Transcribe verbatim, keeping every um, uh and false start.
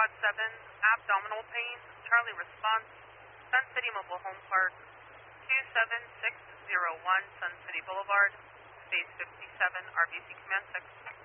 Squad seven, abdominal pain, Charlie response, Sun City Mobile Home Park, two seven six zero one Sun City Boulevard, space fifty-seven, R B C Command six.